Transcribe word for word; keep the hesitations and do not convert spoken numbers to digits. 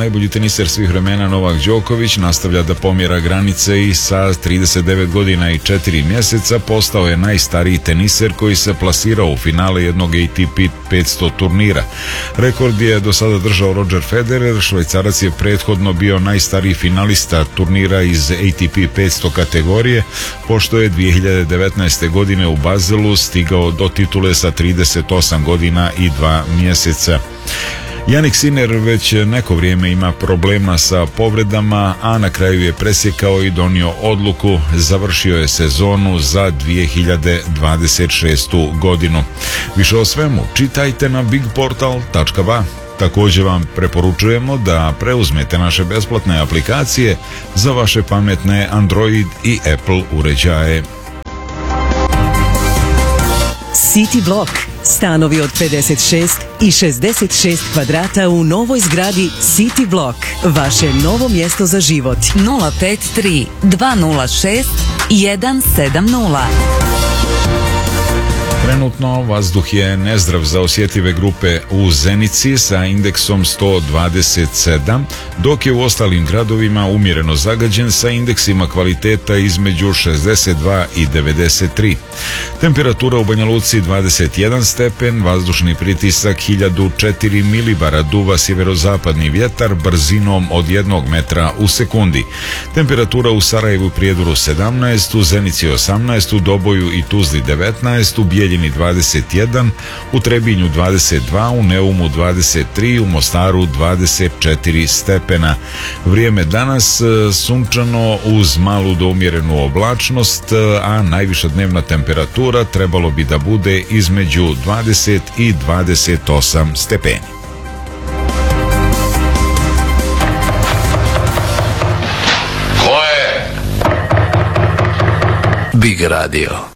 najbolji teniser svih vremena Novak Đoković nastavlja da pomjera granice i sa trideset devet godina i četiri mjeseca postao je najstariji teniser koji se plasirao u finale jednog A T P petsto turnira. Rekord je do sada držao Roger Federer, Švajcarac je prethodno bio najstariji finalista turnira iz A T P petsto kategorije, pošto je dvije hiljade devetnaeste. godine u Bazelu stigao do titule sa trideset osam godina i dva mjeseca. Jannik Sinner već neko vrijeme ima problema sa povredama, a na kraju je presjekao i donio odluku. Završio je sezonu za dvije hiljade dvadeset šestu. godinu. Više o svemu čitajte na big portal tačka ba. Također vam preporučujemo da preuzmete naše besplatne aplikacije za vaše pametne Android i Apple uređaje. City Block. Stanovi od pedeset šest i šezdeset šest kvadrata u novoj zgradi City Block. Vaše novo mjesto za život. nula pet tri dva nula šest jedan sedam nula. Trenutno vazduh je nezdrav za osjetljive grupe u Zenici sa indeksom sto dvadeset sedam, dok je u ostalim gradovima umjereno zagađen sa indeksima kvaliteta između šezdeset dva i devedeset tri. Temperatura u Banja Luci dvadeset jedan stepen, vazdušni pritisak hiljadu četiri milibara, duva sjeverozapadni vjetar brzinom od jednog metra u sekundi. Temperatura u Sarajevu i Prijedoru sedamnaest, u Zenici osamnaest, u Doboju i Tuzli devetnaest, u Bijeljini dvadeset jedan, u Trebinju dvadeset dva, u Neumu dvadeset tri, u Mostaru dvadeset četiri stepena. Vrijeme danas sunčano uz malu do umjerenu oblačnost, a najviša dnevna temperatura trebalo bi da bude između dvadeset i dvadeset osam stepeni. Ko je? Big Radio.